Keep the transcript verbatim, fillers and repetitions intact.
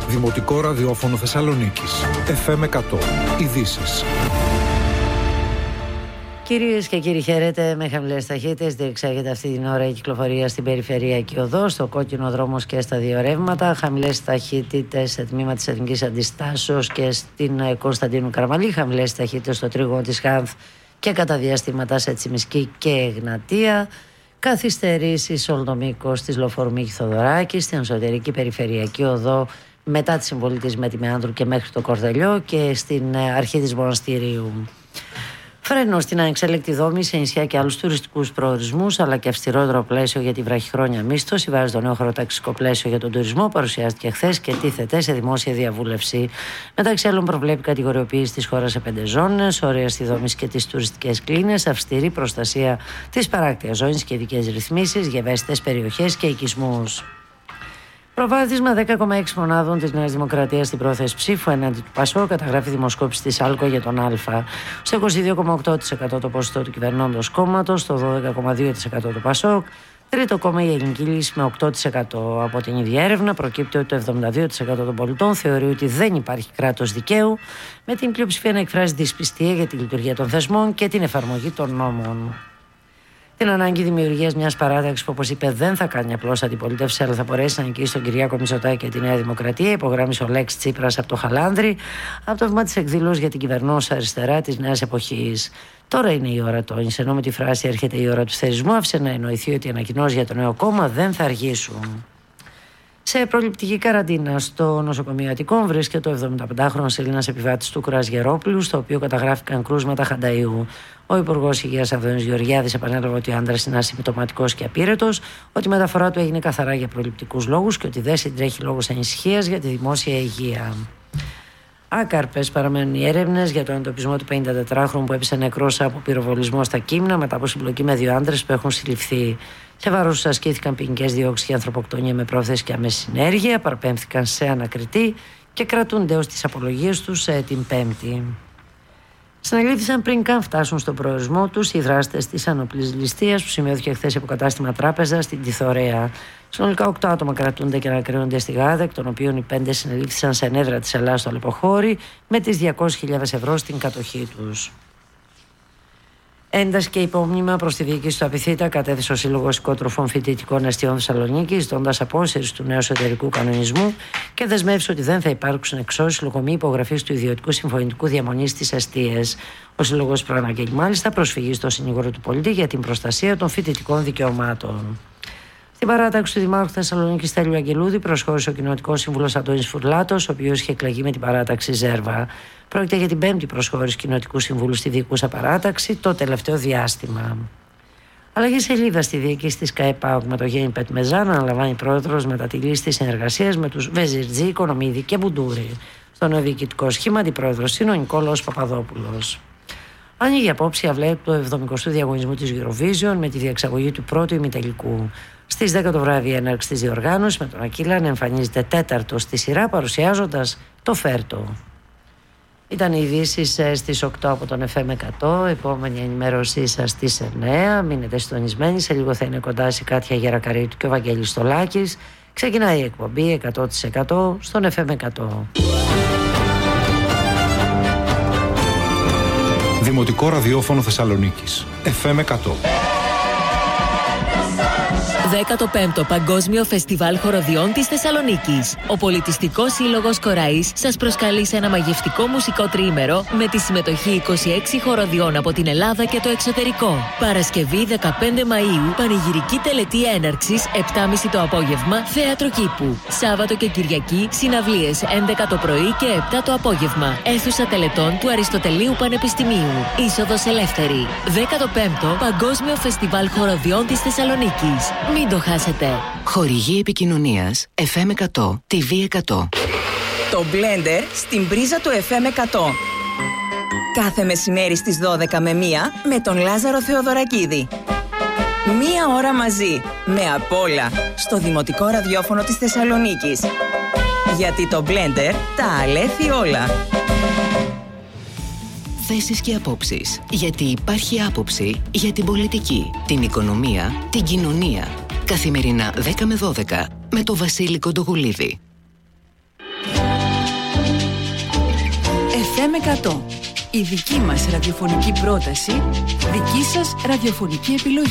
Δημοτικό ραδιόφωνο Θεσσαλονίκης. εφ εμ εκατό. Ειδήσεις. Κυρίες και κύριοι, χαίρετε. Με χαμηλές ταχύτητες διεξάγεται αυτή την ώρα η κυκλοφορία στην περιφερειακή οδό, στο κόκκινο δρόμος και στα δύο ρεύματα. Χαμηλές ταχύτητες σε τμήμα της Εθνικής Αντιστάσεως και στην Κωνσταντίνου Καραμαλή. Χαμηλές ταχύτητες στο τρίγωνο της Χάνθ και κατά διαστήματα σε Τσιμισκή και Εγνατία. Καθυστερήσεις όλο το μήκος της λεωφορείου Μίκη Θοδωράκη, στην εσωτερική περιφερειακή οδό μετά τη συμβολή της Μετημεάνδρου και μέχρι το Κορδελιό και στην αρχή της Μοναστηρίου. Φρένο στην ανεξέλεκτη δόμη σε νησιά και άλλους τουριστικούς προορισμούς, αλλά και αυστηρότερο πλαίσιο για τη βραχυχρόνια μίσθωση, βάζει το νέο χωροταξικό πλαίσιο για τον τουρισμό, παρουσιάστηκε χθες και τίθεται σε δημόσια διαβούλευση. Μεταξύ άλλων, προβλέπει κατηγοριοποίηση της χώρας σε πέντε ζώνες, όρια στη δόμηση και τις τουριστικές κλίνες, αυστηρή προστασία της παράκτειας ζώνης και ειδικές ρυθμίσεις για ευαίσθητες περιοχές και οικισμούς. Προβάδισμα δέκα κόμμα έξι μονάδων της Νέας Δημοκρατίας στην πρόθεση ψήφου εναντί του ΠΑΣΟΚ, καταγράφει δημοσκόπηση της ΑΛΚΟ για τον Α. Στο είκοσι δύο κόμμα οκτώ τοις εκατό το ποσοστό του κυβερνώντος κόμματος, στο δώδεκα κόμμα δύο τοις εκατό του ΠΑΣΟΚ. Τρίτο κόμμα η Ελληνική Λύση με οκτώ τοις εκατό. Από την ίδια έρευνα προκύπτει ότι το εβδομήντα δύο τοις εκατό των πολιτών θεωρεί ότι δεν υπάρχει κράτος δικαίου, με την πλειοψηφία να εκφράζει δυσπιστία για τη λειτουργία των θεσμών και την εφαρμογή των νόμων. Την ανάγκη δημιουργίας μιας παράταξης που, όπως είπε, δεν θα κάνει απλώς αντιπολίτευση, αλλά θα μπορέσει να νικήσει τον Κυριάκο Μητσοτάκη και τη Νέα Δημοκρατία, υπογράμμισε ο Λέξ Τσίπρας από το Χαλάνδρι, από το βήμα της εκδήλωσης για την κυβερνώσα αριστερά της νέας εποχής. Τώρα είναι η ώρα, τόνισε, ενώ με τη φράση έρχεται η ώρα του θερισμού, άφησε να εννοηθεί ότι οι ανακοινώσεις για το νέο κόμμα δεν θα αργήσουν. Σε προληπτική καραντίνα στο νοσοκομείο Αττικών βρίσκεται ο εβδομηνταπεντάχρονος Έλληνας επιβάτης του Κουρας-Γερόπουλου, στο οποίο καταγράφηκαν κρούσματα χανταΐου. Ο Υπουργός Υγείας Αβδόνης Γεωργιάδης επανέλαβε ότι ο άντρας είναι ασυμπτωματικός και απείρετος, ότι η μεταφορά του έγινε καθαρά για προληπτικούς λόγους και ότι δεν συντρέχει λόγος ανησυχίας για τη δημόσια υγεία. Άκαρπες παραμένουν οι έρευνες για τον εντοπισμό του πενηντατετράχρονου που έπεσε νεκρός από πυροβολισμό στα Κείμνα μετά από συμπλοκή με δύο άντρες που έχουν συλληφθεί. Σε βάρος τους ασκήθηκαν ποινικές διώξεις για ανθρωποκτονία με πρόθεση και άμεση συνέργεια, παραπέμφθηκαν σε ανακριτή και κρατούνται ως τις απολογίες τους την Πέμπτη. Συνελήφθησαν πριν καν φτάσουν στον προορισμό τους οι δράστες της ανωπλής ληστείας που σημειώθηκε χθες από κατάστημα τράπεζα στην Τιθωρέα. Συνολικά οκτώ άτομα κρατούνται και ανακρίνονται στη Γάδα, εκ των οποίων οι πέντε συνελήφθησαν σε νέδρα της Ελλάδας στο Αλεποχώρι με τις διακόσιες χιλιάδες ευρώ στην κατοχή τους. Ένταση και υπόμνημα προς τη διοίκηση του Απιθύτα κατέθεσε ο Σύλλογος Οικότροφων Φοιτητικών Εστιών Θεσσαλονίκης, ζητώντας απόσυρση του νέου εσωτερικού κανονισμού και δεσμεύσει ότι δεν θα υπάρξουν εξώσεις λόγω μη υπογραφής του ιδιωτικού συμφωνητικού διαμονής στις εστίες. Ο Σύλλογος προαναγγέλει μάλιστα προσφυγή στο συνήγορο του πολίτη για την προστασία των φοιτητικών δικαιωμάτων. Στην παράταξη του Δημάρχου Θεσσαλονίκης Στέλιου Αγγελούδη προσχώρησε ο κοινοτικός σύμβουλος Αντώνης Φουρλάτος, ο οποίος είχε εκλεγεί με την παράταξη Ζέρβα. Πρόκειται για την πέμπτη προσχώρηση κοινοτικού συμβούλου στη διοικούσα παράταξη το τελευταίο διάστημα. Αλλαγή σελίδα στη διοίκηση της ΚΑΕΠΑΟΚ με το Γέννη Πετμεζά να αναλαμβάνει πρόεδρος μετά τη λίστη συνεργασίας με τους Βεζιρτζή, Οικονομίδη και Μπουντούρη. Στο νέο διοικητικό σχήμα αντιπρόεδρος είναι ο Νικόλαος Παπαδόπουλος. Ανοίγει απόψη η αυλαία του εβδομηκοστού διαγωνισμού της Eurovision με τη διεξαγωγή του πρώτου ημιτελικού. Στις δέκα το βράδυ η έναρξη της διοργάνωσης με τον Ακύλα να εμφανίζεται τέταρτο στη σειρά παρουσιάζοντας το Φέρτο. Ήταν οι ειδήσεις στις οκτώ από τον εφ εμ εκατό. Επόμενη ενημέρωσή σας στις εννέα. Μείνετε συντονισμένοι. Σε λίγο θα είναι κοντά η Κάτια Γερακαρίτου και ο Βαγγέλης Στολάκης. Ξεκινάει η εκπομπή εκατό τοις εκατό στον εφ εμ εκατό. Δημοτικό ραδιόφωνο Θεσσαλονίκης. εφ εμ εκατό. δέκατο πέμπτο Παγκόσμιο Φεστιβάλ Χοροδιών της Θεσσαλονίκης. Ο Πολιτιστικός Σύλλογος Κοραής σας προσκαλεί σε ένα μαγευτικό μουσικό τριήμερο με τη συμμετοχή είκοσι έξι χοροδιών από την Ελλάδα και το εξωτερικό. Παρασκευή δεκαπέντε Μαΐου, πανηγυρική τελετή έναρξης, επτά και μισή το απόγευμα, θέατρο κήπου. Σάββατο και Κυριακή, συναυλίες έντεκα το πρωί και επτά το απόγευμα. Αίθουσα τελετών του Αριστοτελείου Πανεπιστημίου. Είσοδος ελεύθερη. δέκατο πέμπτο Παγκόσμιο Φεστιβάλ Χοροδιών της Θεσσαλονίκης. Μην το χάσετε. Χορηγή επικοινωνίας εφ εμ εκατό, τι βι εκατό. Το Blender στην πρίζα του εφ εμ εκατό. Κάθε μεσημέρι στις δώδεκα με μία με τον Λάζαρο Θεοδωρακίδη. Μία ώρα μαζί, με απ' όλα, στο Δημοτικό Ραδιόφωνο της Θεσσαλονίκης. Γιατί το Blender τα αλέθει όλα. Θέσεις και απόψεις. Γιατί υπάρχει άποψη για την πολιτική, την οικονομία, την κοινωνία. Καθημερινά δέκα με δώδεκα με το Βασίλη Κοντογουλίδη. εφ εμ εκατό. Η δική μας ραδιοφωνική πρόταση, δική σας ραδιοφωνική επιλογή.